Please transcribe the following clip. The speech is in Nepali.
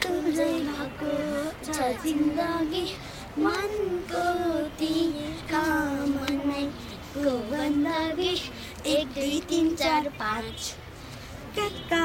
तुझै भएको छ जिन्दगी मनको तिर्खा मनको गन्दगी 1 2 3 4 5